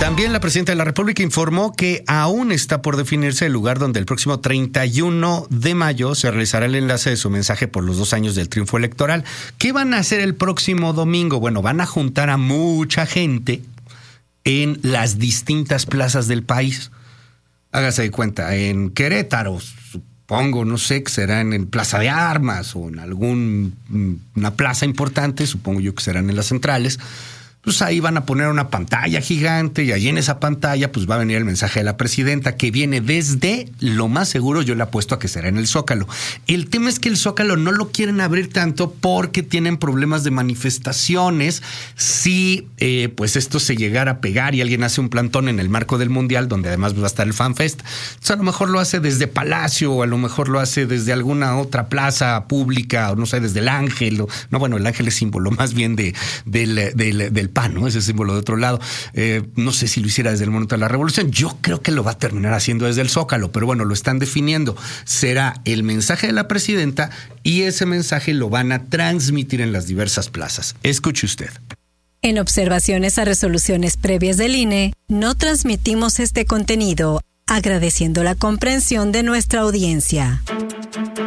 También la presidenta de la República informó que aún está por definirse el lugar donde el próximo 31 de mayo se realizará el enlace de su mensaje por los 2 años del triunfo electoral. ¿Qué van a hacer el próximo domingo? Bueno, van a juntar a mucha gente en las distintas plazas del país. Hágase de cuenta, en Querétaro, supongo, no sé, que será en Plaza de Armas o en una plaza importante, supongo yo que serán en las centrales. Pues ahí van a poner una pantalla gigante y allí en esa pantalla pues va a venir el mensaje de la presidenta que viene desde, lo más seguro yo le apuesto a que será en el Zócalo. El tema es que el Zócalo no lo quieren abrir tanto porque tienen problemas de manifestaciones. Si pues esto se llegara a pegar y alguien hace un plantón en el marco del Mundial, donde además va a estar el FanFest, entonces a lo mejor lo hace desde Palacio o a lo mejor lo hace desde alguna otra plaza pública o no sé, desde el Ángel. No, bueno, el Ángel es símbolo más bien del PAN, ¿no? Ese símbolo de otro lado. No sé si lo hiciera desde el Monumento a la Revolución. Yo creo que lo va a terminar haciendo desde el Zócalo, pero bueno, lo están definiendo. Será el mensaje de la presidenta y ese mensaje lo van a transmitir en las diversas plazas. Escuche usted. En observaciones a resoluciones previas del INE, no transmitimos este contenido, agradeciendo la comprensión de nuestra audiencia.